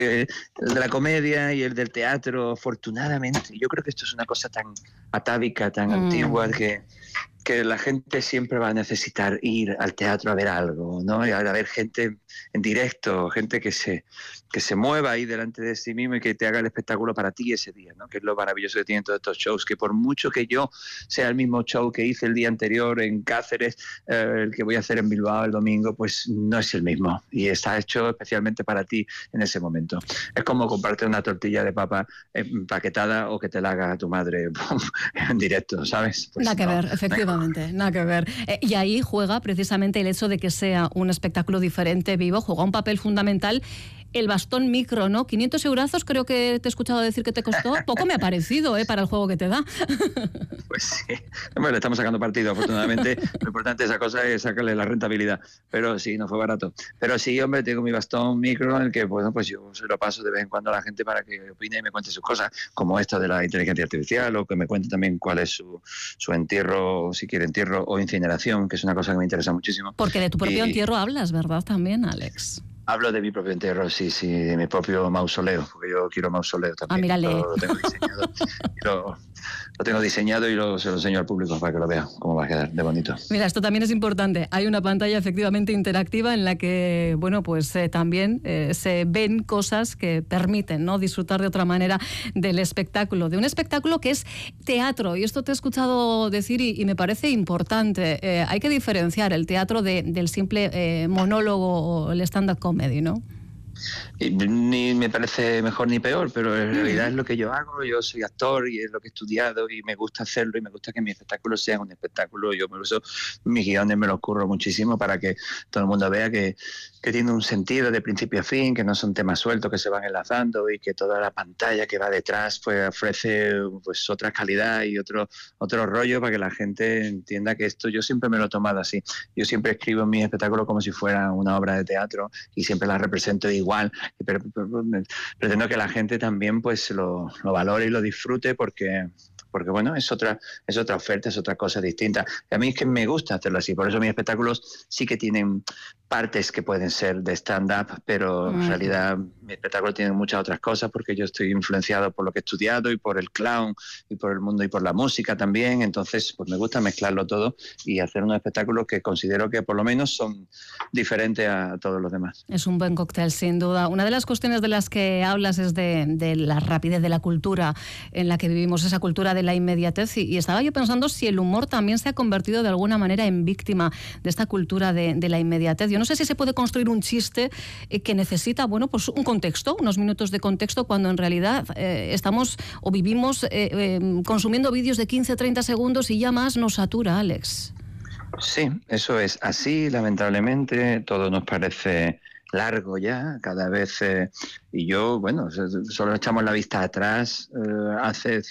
el de la comedia y el del teatro, afortunadamente. Yo creo que esto es una cosa tan atávica, tan antigua, que la gente siempre va a necesitar ir al teatro a ver algo, ¿no? Y a ver gente en directo, gente que se mueva ahí delante de sí mismo y que te haga el espectáculo para ti ese día, ¿no? Que es lo maravilloso que tienen todos estos shows, que por mucho que yo sea el mismo show que hice el día anterior en Cáceres, el que voy a hacer en Bilbao el domingo, pues no es el mismo y está hecho especialmente para ti en ese momento. Es como comprarte una tortilla de papa empaquetada o que te la haga tu madre en directo, ¿sabes? Pues nada que ver, efectivamente, nada que ver. Y ahí juega precisamente el hecho de que sea un espectáculo diferente, vivo, juega un papel fundamental el bastón micro, ¿no? 500 eurazos creo que te he escuchado decir que te costó. Poco me ha parecido, para el juego que te da. Pues sí. Bueno, le estamos sacando partido, afortunadamente. Lo importante de esa cosa es sacarle la rentabilidad. Pero sí, no fue barato. Pero sí, hombre, tengo mi bastón micro en el que, bueno, pues yo se lo paso de vez en cuando a la gente para que opine y me cuente sus cosas, como esta de la inteligencia artificial, o que me cuente también cuál es su entierro, si quiere entierro o incineración, que es una cosa que me interesa muchísimo. Porque de tu propio entierro hablas, ¿verdad? También, Alex. Hablo de mi propio entierro, sí, de mi propio mausoleo, porque yo quiero mausoleo también. Ah, mírale. Lo tengo diseñado. Lo tengo diseñado y se lo enseño al público para que lo vea cómo va a quedar de bonito. Mira, esto también es importante. Hay una pantalla efectivamente interactiva en la que, bueno, pues también se ven cosas que permiten, ¿no?, disfrutar de otra manera del espectáculo, de un espectáculo que es teatro. Y esto te he escuchado decir y me parece importante. Hay que diferenciar el teatro del simple monólogo o el stand-up comedy, ¿no? Ni me parece mejor ni peor, pero en realidad es lo que yo hago. Yo soy actor y es lo que he estudiado y me gusta hacerlo y me gusta que mi espectáculo sea un espectáculo. Yo por eso mis guiones me los curro muchísimo para que todo el mundo vea que tiene un sentido de principio a fin, que no son temas sueltos que se van enlazando y que toda la pantalla que va detrás pues ofrece pues otra calidad y otro rollo para que la gente entienda que esto yo siempre me lo he tomado así. Yo siempre escribo en mis espectáculos como si fuera una obra de teatro y siempre la represento igual, pero pretendo que la gente también pues lo valore y lo disfrute porque bueno, es otra oferta, es otra cosa distinta. Y a mí es que me gusta hacerlo así, por eso mis espectáculos sí que tienen partes que pueden ser de stand-up, pero en realidad mi espectáculo tiene muchas otras cosas porque yo estoy influenciado por lo que he estudiado y por el clown y por el mundo y por la música también, entonces pues me gusta mezclarlo todo y hacer unos espectáculos que considero que por lo menos son diferentes a todos los demás. Es un buen cóctel, sin duda. Una de las cuestiones de las que hablas es de la rapidez de la cultura en la que vivimos, esa cultura de la inmediatez, y estaba yo pensando si el humor también se ha convertido de alguna manera en víctima de esta cultura de la inmediatez. Yo no sé si se puede construir un chiste que necesita, bueno, pues un contexto, unos minutos de contexto, cuando en realidad estamos o vivimos consumiendo vídeos de 15-30 segundos y ya más nos satura, Alex. Sí, eso es así, lamentablemente, todo nos parece largo ya, cada vez, y yo, bueno, solo echamos la vista atrás, hace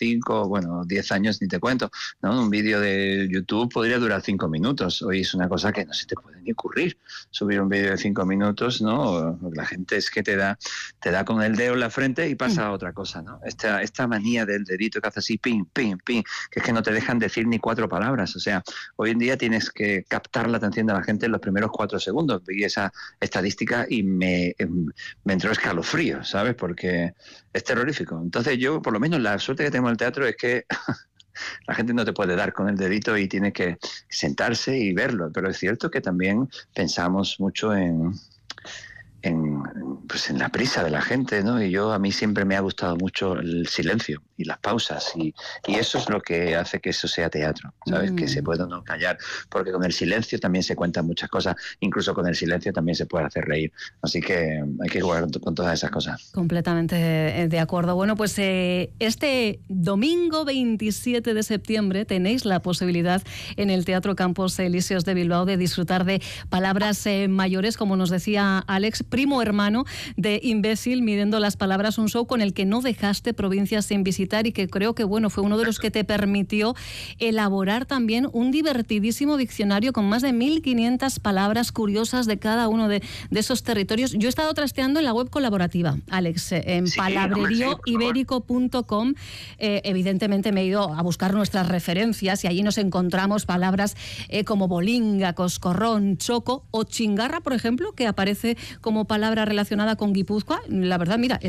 10 años, ni te cuento, ¿no? Un vídeo de YouTube podría durar 5 minutos, hoy es una cosa que no se te puede ni ocurrir, subir un vídeo de 5 minutos, ¿no? La gente es que te da con el dedo en la frente y pasa a otra cosa, ¿no? Esta manía del dedito que hace así, ping, ping, ping, que es que no te dejan decir ni 4 palabras, o sea, hoy en día tienes que captar la atención de la gente en los primeros 4 segundos, vi esa estadística y me entró escalofrío, ¿sabes? Porque es terrorífico. Entonces yo, por lo menos, la suerte que tengo en el teatro es que la gente no te puede dar con el dedito y tiene que sentarse y verlo. Pero es cierto que también pensamos mucho en la prisa de la gente, ¿no? Y a mí siempre me ha gustado mucho el silencio y las pausas y eso es lo que hace que eso sea teatro, ¿sabes? Que se pueda no callar, porque con el silencio también se cuentan muchas cosas, incluso con el silencio también se puede hacer reír, así que hay que jugar con todas esas cosas. Completamente de acuerdo. Bueno, pues este domingo 27 de septiembre tenéis la posibilidad en el Teatro Campos Elíseos de Bilbao de disfrutar de Palabras mayores, como nos decía Alex, primo hermano de Imbécil, midiendo las palabras, un show con el que no dejaste provincias sin visitar. visitar y que creo que bueno fue uno de los que te permitió elaborar también un divertidísimo diccionario con más de 1.500 palabras curiosas de cada uno de esos territorios. Yo he estado trasteando en la web colaborativa, Alex, en palabrerioibérico.com. Evidentemente me he ido a buscar nuestras referencias y allí nos encontramos palabras como bolinga, coscorrón, choco o chingarra, por ejemplo, que aparece como palabra relacionada con Guipúzcoa. La verdad, mira,